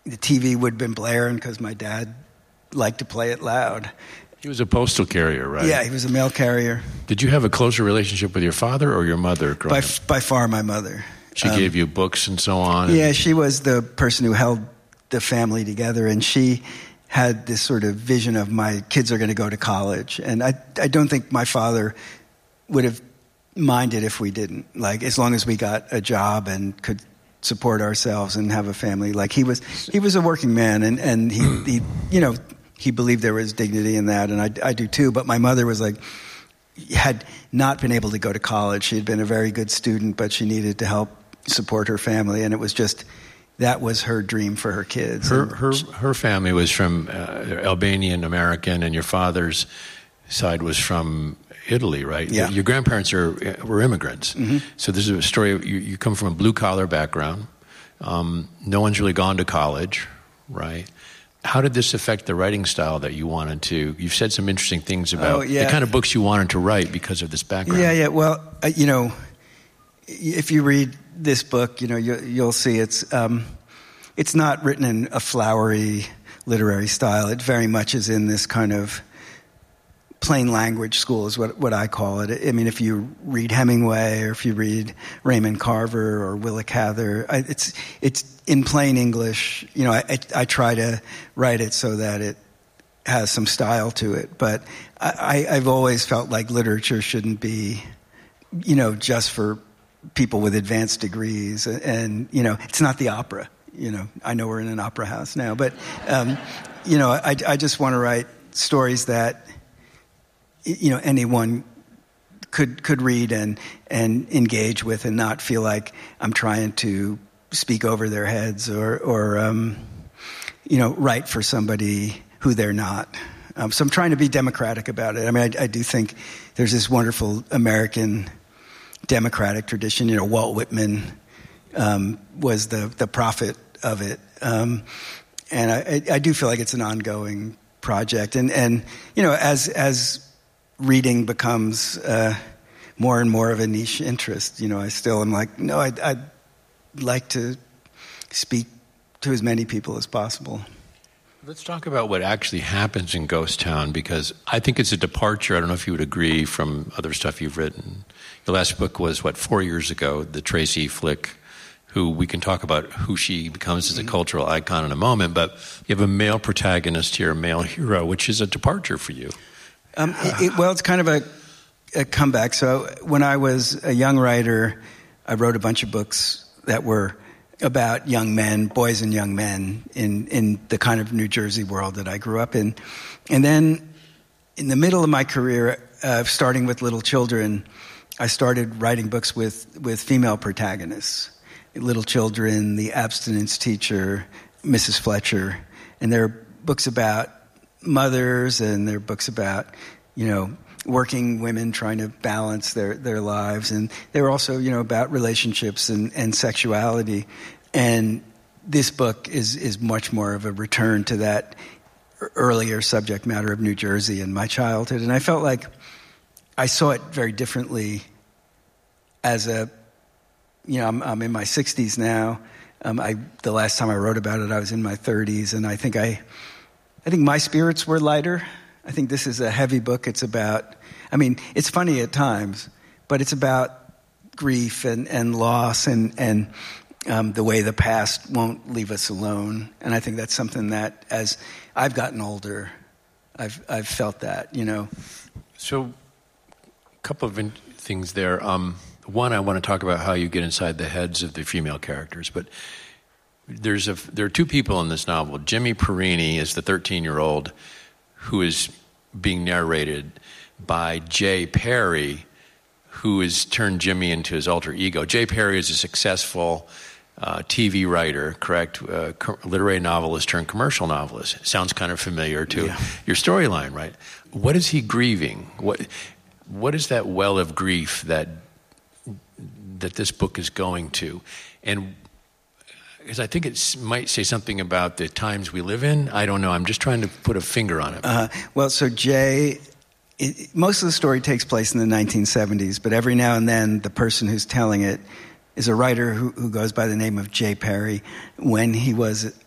the TV would have been blaring because my dad liked to play it loud. He was a postal carrier, right? Yeah, he was a mail carrier. Did you have a closer relationship with your father or your mother growing up? By far my mother. She gave you books and so on? Yeah, she was the person who held the family together, and she had this sort of vision of my kids are going to go to college. And I don't think my father would have minded if we didn't. Like, as long as we got a job and could support ourselves and have a family. Like, he was a working man, and he you know, he believed there was dignity in that, and I do too. But my mother was like, had not been able to go to college. She had been a very good student, but she needed to help support her family, and it was just, that was her dream for her kids. Her family was from Albanian American, and your father's side was from Italy, right? Yeah. Your grandparents were immigrants. Mm-hmm. So this is a story, you come from a blue-collar background. No one's really gone to college, right? How did this affect the writing style that you wanted to? You've said some interesting things about the kind of books you wanted to write because of this background. Yeah. Well, you know, if you read this book, you know, you'll see it's not written in a flowery literary style. It very much is in this kind of plain language school is what I call it. I mean, if you read Hemingway or if you read Raymond Carver or Willa Cather, it's in plain English. You know, I try to write it so that it has some style to it. But I've always felt like literature shouldn't be, you know, just for people with advanced degrees. And you know, it's not the opera. You know, I know we're in an opera house now, but you know, I just want to write stories that, you know, anyone could read and engage with and not feel like I'm trying to speak over their heads or you know, write for somebody who they're not. So I'm trying to be democratic about it. I mean, I do think there's this wonderful American democratic tradition. You know, Walt Whitman was the prophet of it. And I do feel like it's an ongoing project. And you know, as reading becomes more and more of a niche interest, you know, I still am like, no, I'd like to speak to as many people as possible. Let's talk about what actually happens in Ghost Town, because I think it's a departure. I don't know if you would agree from other stuff you've written. Your last book was, 4 years ago, the Tracy flick, who we can talk about who she becomes as a cultural icon in a moment, but you have a male protagonist here, a male hero, which is a departure for you. Well, it's kind of a comeback. So when I was a young writer, I wrote a bunch of books that were about young men, boys and young men in the kind of New Jersey world that I grew up in. And then in the middle of my career, starting with Little Children, I started writing books with female protagonists. Little Children, The Abstinence Teacher, Mrs. Fletcher. And they're books about mothers, and they're books about, you know, working women trying to balance their lives. And they were also, you know, about relationships and sexuality. And this book is much more of a return to that earlier subject matter of New Jersey and my childhood. And I felt like I saw it very differently as a, you know, I'm in my 60s now. The last time I wrote about it, I was in my 30s. And I think my spirits were lighter. I think this is a heavy book. It's about, I mean, it's funny at times, but it's about grief and loss and the way the past won't leave us alone. And I think that's something that, as I've gotten older, I've felt that, you know. So a couple of things there. One, I want to talk about how you get inside the heads of the female characters, but there are two people in this novel. Jimmy Perini is the 13-year-old who is being narrated by Jay Perry, who has turned Jimmy into his alter ego. Jay Perry is a successful TV writer, correct? Literary novelist turned commercial novelist. Sounds kind of familiar to your storyline, right? What is he grieving? What is that well of grief that this book is going to? And because I think it might say something about the times we live in. I don't know. I'm just trying to put a finger on it. Well, so Jay, most of the story takes place in the 1970s, but every now and then the person who's telling it is a writer who goes by the name of Jay Perry. When he was